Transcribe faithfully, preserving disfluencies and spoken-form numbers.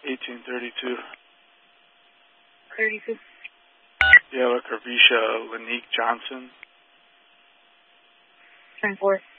eighteen thirty-two. thirty-two. Yeah, look, Ravisha Lanique Johnson. twenty-four.